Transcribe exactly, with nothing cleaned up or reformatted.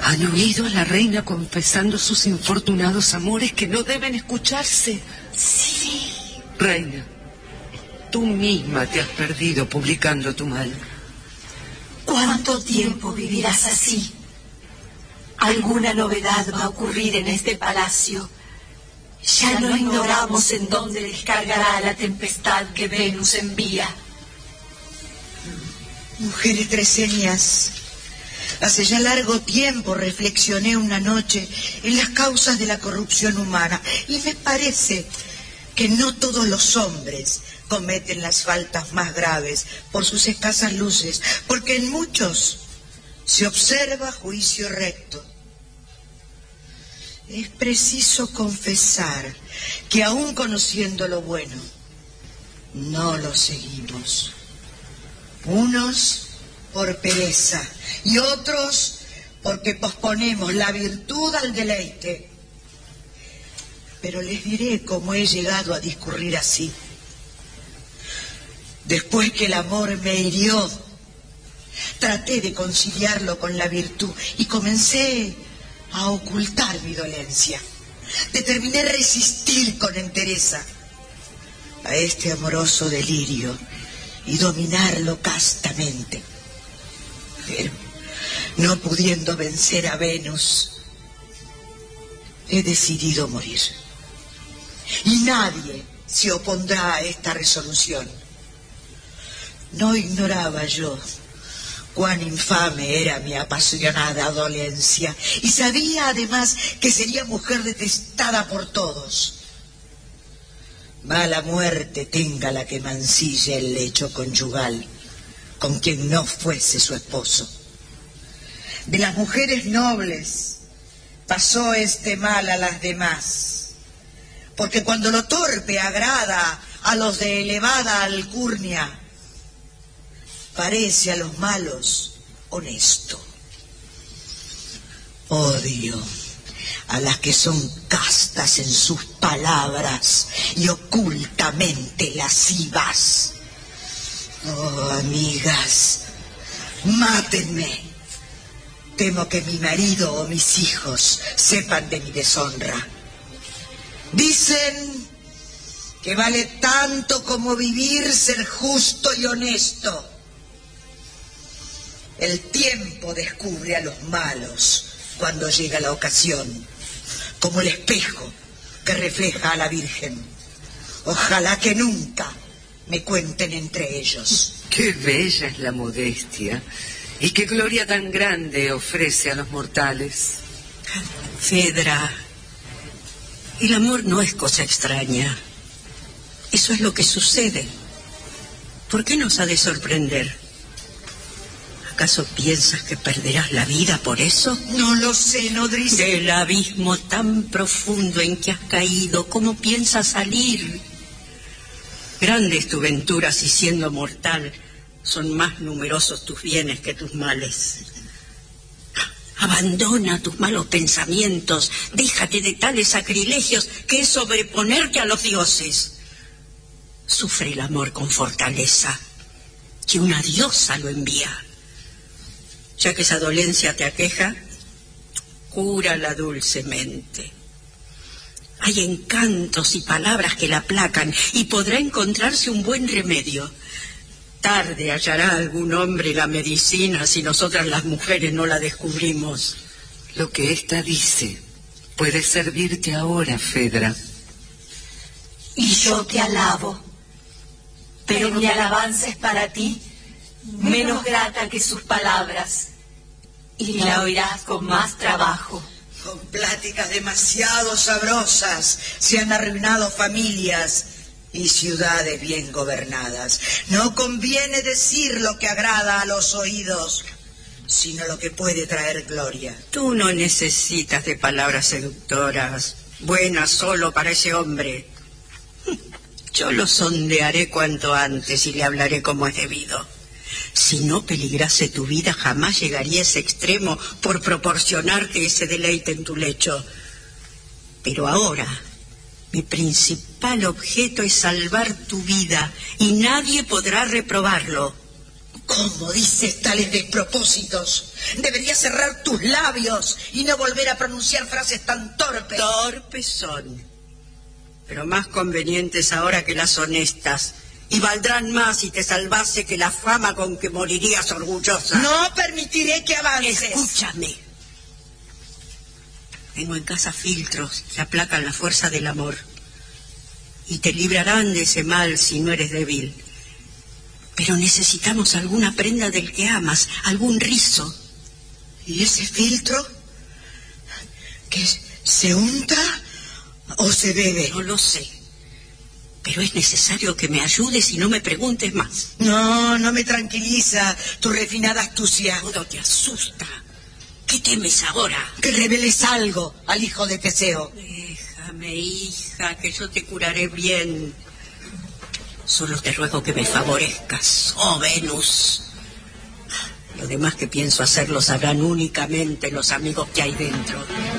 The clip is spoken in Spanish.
¿Han oído a la reina confesando sus infortunados amores que no deben escucharse? Sí. Reina, tú misma te has perdido publicando tu mal. ¿Cuánto tiempo vivirás así? Alguna novedad va a ocurrir en este palacio. Ya no ignoramos en dónde descargará la tempestad que Venus envía. Mujeres treseñas, hace ya largo tiempo reflexioné una noche en las causas de la corrupción humana y me parece que no todos los hombres cometen las faltas más graves por sus escasas luces, porque en muchos se observa juicio recto. Es preciso confesar que aun conociendo lo bueno, no lo seguimos. Unos por pereza y otros porque posponemos la virtud al deleite. Pero les diré cómo he llegado a discurrir así. Después que el amor me hirió, traté de conciliarlo con la virtud y comencé a ocultar mi dolencia. Determiné resistir con entereza a este amoroso delirio y dominarlo castamente. Pero, no pudiendo vencer a Venus, he decidido morir. Y nadie se opondrá a esta resolución. No ignoraba yo cuán infame era mi apasionada dolencia, y sabía además que sería mujer detestada por todos. Mala muerte tenga la que mancille el lecho conyugal con quien no fuese su esposo. De las mujeres nobles pasó este mal a las demás, porque cuando lo torpe agrada a los de elevada alcurnia, parece a los malos honesto. Odio a las que son castas en sus palabras y ocultamente lascivas. Oh, amigas, mátenme. Temo que mi marido o mis hijos sepan de mi deshonra. Dicen que vale tanto como vivir ser justo y honesto. El tiempo descubre a los malos cuando llega la ocasión, como el espejo que refleja a la Virgen. Ojalá que nunca me cuenten entre ellos. Qué bella es la modestia y qué gloria tan grande ofrece a los mortales. Fedra, el amor no es cosa extraña. Eso es lo que sucede. ¿Por qué nos ha de sorprender? ¿Acaso piensas que perderás la vida por eso? No lo sé, nodriza. Del abismo tan profundo en que has caído, ¿cómo piensas salir? Grande es tu ventura si siendo mortal son más numerosos tus bienes que tus males. Abandona tus malos pensamientos, déjate de tales sacrilegios que es sobreponerte a los dioses. Sufre el amor con fortaleza, que una diosa lo envía. Ya que esa dolencia te aqueja, cúrala dulcemente. Hay encantos y palabras que la aplacan y podrá encontrarse un buen remedio. Tarde hallará algún hombre la medicina si nosotras las mujeres no la descubrimos. Lo que ésta dice puede servirte ahora, Fedra. Y yo te alabo, pero mi alabanza es para ti menos grata que sus palabras, y la oirás con más trabajo. Con pláticas demasiado sabrosas se han arruinado familias y ciudades bien gobernadas. No conviene decir lo que agrada a los oídos, sino lo que puede traer gloria. Tú no necesitas de palabras seductoras, buenas solo para ese hombre. Yo lo sondearé cuanto antes y le hablaré como es debido. Si no peligrase tu vida, jamás llegaría a ese extremo por proporcionarte ese deleite en tu lecho. Pero ahora, mi principal objeto es salvar tu vida, y nadie podrá reprobarlo. ¿Cómo dices tales despropósitos? Deberías cerrar tus labios y no volver a pronunciar frases tan torpes. Torpes son, pero más convenientes ahora que las honestas. Y valdrán más si te salvase que la fama con que morirías orgullosa. No permitiré que avances. Escúchame. Tengo en casa filtros que aplacan la fuerza del amor y te librarán de ese mal si no eres débil. Pero necesitamos alguna prenda del que amas, algún rizo. ¿Y ese filtro? ¿Que se unta o se bebe? No lo sé, pero es necesario que me ayudes y no me preguntes más. No, no me tranquiliza tu refinada astucia. Todo te asusta. ¿Qué temes ahora? Que reveles algo al hijo de Teseo. Déjame, hija, que yo te curaré bien. Solo te ruego que me favorezcas, oh Venus. Lo demás que pienso hacer lo sabrán únicamente los amigos que hay dentro.